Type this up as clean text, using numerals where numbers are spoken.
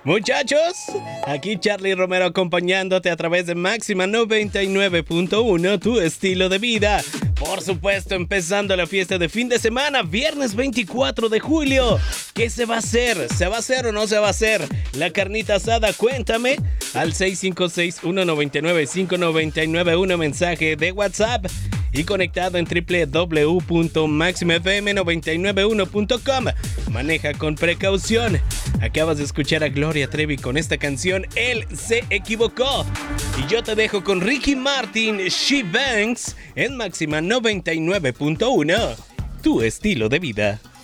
Muchachos, aquí Charlie Romero acompañándote a través de Máxima 99.1, tu estilo de vida. Por supuesto, empezando la fiesta de fin de semana, viernes 24 de julio. ¿Qué se va a hacer? ¿Se va a hacer o no se va a hacer? La carnita asada, cuéntame. Al 656-199-599, un mensaje de WhatsApp. Y conectado en www.maximafm991.com. Maneja con precaución. Acabas de escuchar a Gloria Trevi con esta canción, Él se equivocó. Y yo te dejo con Ricky Martin, She Bangs, en Máxima 99.1, tu estilo de vida.